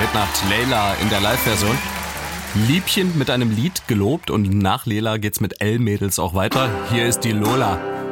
Hitnacht Layla in der Live-Version. Liebchen mit einem Lied gelobt und nach Layla geht's mit L-Mädels auch weiter. Hier ist die Lola.